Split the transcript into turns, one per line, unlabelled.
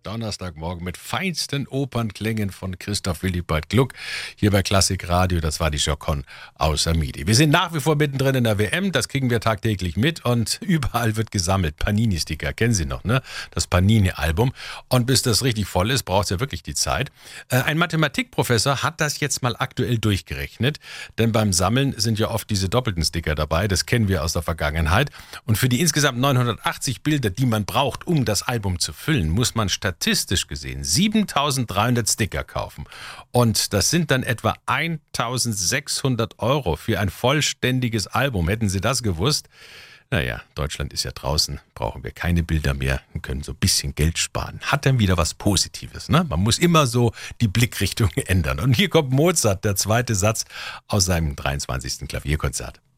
Donnerstagmorgen mit feinsten Opernklängen von Christoph Willibald Gluck hier bei Klassik Radio. Das war die Joconde aus Amidi. Wir sind nach wie vor mittendrin in der WM, das kriegen wir tagtäglich mit und überall wird gesammelt. Panini-Sticker, kennen Sie noch, ne? Das Panini-Album. Und bis das richtig voll ist, braucht es ja wirklich die Zeit. Ein Mathematikprofessor hat das jetzt mal aktuell durchgerechnet, denn beim Sammeln sind ja oft diese doppelten Sticker dabei, das kennen wir aus der Vergangenheit. Und für die insgesamt 980 Bilder, die man braucht, um das Album zu füllen, muss man statistisch gesehen 7.300 Sticker kaufen. Und das sind dann etwa 1.600 € für ein vollständiges Album. Hätten Sie das gewusst? Naja, Deutschland ist ja draußen, brauchen wir keine Bilder mehr und können so ein bisschen Geld sparen. Hat dann wieder was Positives, ne? Man muss immer so die Blickrichtung ändern. Und hier kommt Mozart, der zweite Satz aus seinem 23. Klavierkonzert.